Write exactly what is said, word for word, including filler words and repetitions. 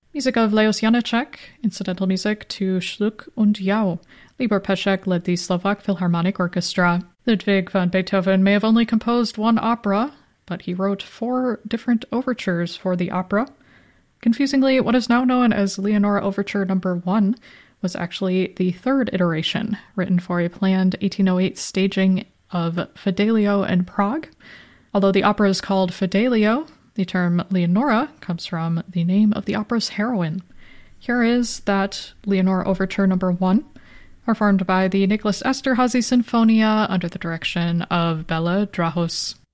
Music of Leos Janáček, incidental music to Schluck und Jau. Libor Peszek led the Slovak Philharmonic Orchestra. Ludwig van Beethoven may have only composed one opera, but he wrote four different overtures for the opera. Confusingly, what is now known as Leonora Overture Number One was actually the third iteration, written for a planned eighteen oh eight staging of Fidelio in Prague. Although the opera is called Fidelio, the term Leonora comes from the name of the opera's heroine. Here is that Leonora Overture Number One, performed by the Nicholas Esterhazy Sinfonia under the direction of Bela Drahos.